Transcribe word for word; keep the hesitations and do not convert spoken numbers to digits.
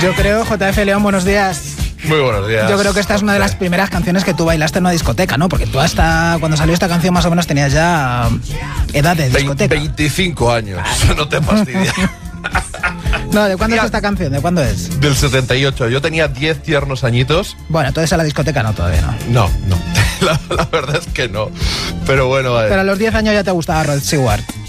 Yo creo, J F León, buenos días. Muy buenos días. Yo creo que esta es una de las primeras canciones que tú bailaste en una discoteca, ¿no? Porque tú hasta cuando salió esta canción más o menos tenías ya edad de discoteca. veinticinco años, no te fastidies. No, ¿de cuándo es esta canción? ¿De cuándo es? Del setenta y ocho. Yo tenía diez tiernos añitos. Bueno, entonces a la discoteca no, todavía no. No, no. La, la verdad es que no. Pero bueno... Pero a los diez años ya te gustaba Rod Stewart.